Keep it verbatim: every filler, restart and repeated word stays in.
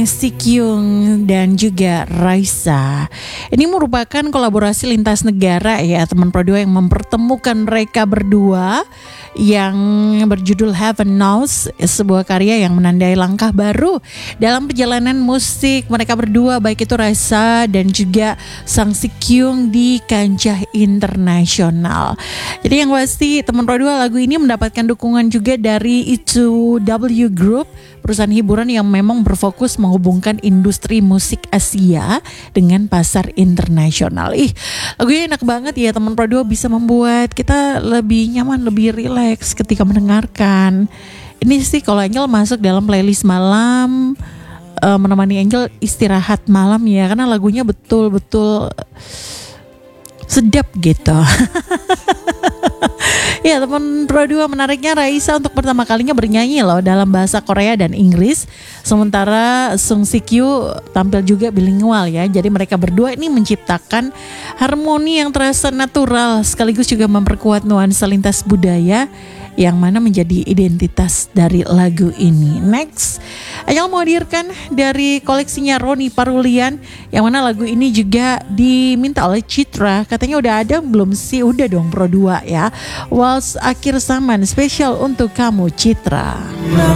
Si Kyung dan juga Raisa. Ini merupakan kolaborasi lintas negara ya teman Pro dua yang mempertemukan mereka berdua yang berjudul Heaven Knows, sebuah karya yang menandai langkah baru dalam perjalanan musik mereka berdua, baik itu Raisa dan juga Sang Si Kyung di kancah internasional. Jadi yang pasti teman Pro dua, lagu ini mendapatkan dukungan juga dari E two W Group, perusahaan hiburan yang memang berfokus menghubungkan industri musik Asia dengan pasar internasional. Ih, lagunya enak banget ya teman Pro dua, bisa membuat kita lebih nyaman, lebih rileks ketika mendengarkan. Ini sih kalau Angel masuk dalam playlist malam, uh, menemani Angel istirahat malam ya, karena lagunya betul-betul sedap gitu. Ya teman Pro dua, menariknya Raisa untuk pertama kalinya bernyanyi loh dalam bahasa Korea dan Inggris, sementara Sung Si Kyu tampil juga bilingual ya. Jadi mereka berdua ini menciptakan harmoni yang terasa natural sekaligus juga memperkuat nuansa lintas budaya yang mana menjadi identitas dari lagu ini. Next, Ayal mau hadirkan dari koleksinya Roni Parulian, yang mana lagu ini juga diminta oleh Citra. Katanya udah ada belum sih? Udah dong Pro dua ya. Waltz Akhir Zaman spesial untuk kamu Citra.